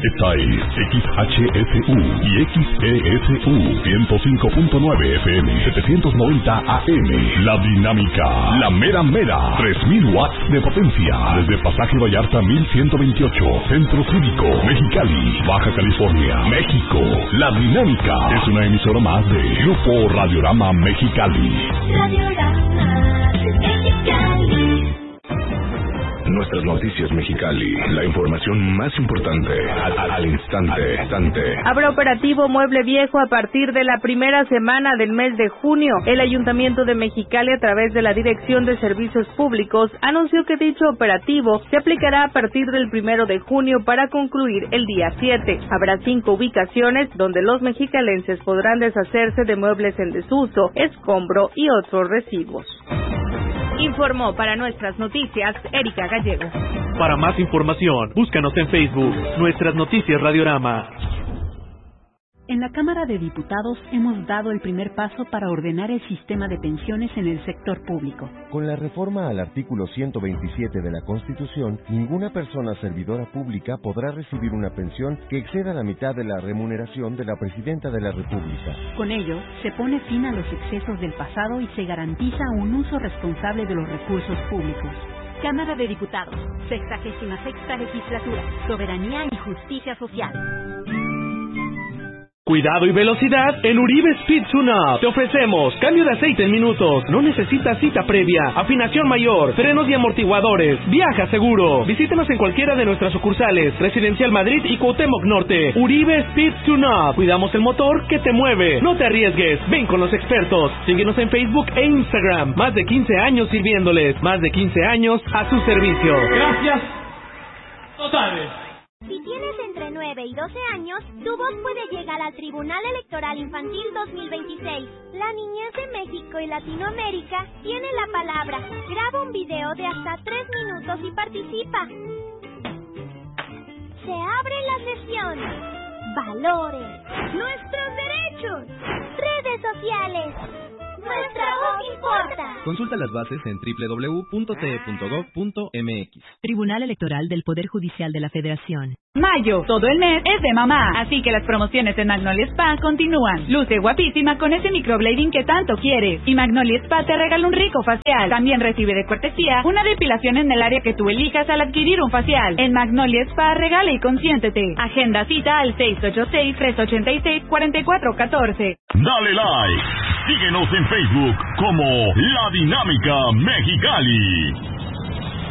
Esta es XHSU y XESU 105.9 FM, 790 AM. La Dinámica, la mera mera, 3000 watts de potencia. Desde Pasaje Vallarta 1128, Centro Cívico, Mexicali, Baja California, México. La Dinámica es una emisora más de Grupo Radiorama Mexicali. Radiorama Mexicali. Nuestras noticias Mexicali, la información más importante al instante. Habrá operativo Mueble Viejo a partir de la primera semana del mes de junio. El Ayuntamiento de Mexicali, a través de la Dirección de Servicios Públicos, anunció que dicho operativo se aplicará a partir del 1 de junio para concluir el día 7. Habrá 5 ubicaciones donde los mexicalenses podrán deshacerse de muebles en desuso, escombro y otros residuos. Informó para Nuestras Noticias Erika Gallego. Para más información, búscanos en Facebook, Nuestras Noticias Radiorama. En la Cámara de Diputados hemos dado el primer paso para ordenar el sistema de pensiones en el sector público. Con la reforma al artículo 127 de la Constitución, ninguna persona servidora pública podrá recibir una pensión que exceda la mitad de la remuneración de la Presidenta de la República. Con ello, se pone fin a los excesos del pasado y se garantiza un uso responsable de los recursos públicos. Cámara de Diputados, 66ª Legislatura, Soberanía y Justicia Social. Cuidado y velocidad en Uribe Speed Tune-Up. Te ofrecemos cambio de aceite en minutos. No necesitas cita previa. Afinación mayor, frenos y amortiguadores. Viaja seguro. Visítanos en cualquiera de nuestras sucursales. Residencial Madrid y Cuauhtémoc Norte. Uribe Speed Tune-Up. Cuidamos el motor que te mueve. No te arriesgues. Ven con los expertos. Síguenos en Facebook e Instagram. Más de 15 años sirviéndoles. Más de 15 años a su servicio. Gracias. Totales. Si tienes entre 9 y 12 años, tu voz puede llegar al Tribunal Electoral Infantil 2026. La niñez de México y Latinoamérica tiene la palabra. Graba un video de hasta 3 minutos y participa. Se abren las sesiones. Valores. Nuestros derechos. Redes sociales. Nuestra voz importa. Consulta las bases en www.te.gov.mx. Tribunal Electoral del Poder Judicial de la Federación. Mayo, todo el mes es de mamá, así que las promociones en Magnolia Spa continúan. Luce guapísima con ese microblading que tanto quieres. Y Magnolia Spa te regala un rico facial. También recibe de cortesía una depilación en el área que tú elijas al adquirir un facial. En Magnolia Spa regala y consiéntete. Agenda cita al 686-386-4414. Dale like. Síguenos en Facebook como La Dinámica Mexicali.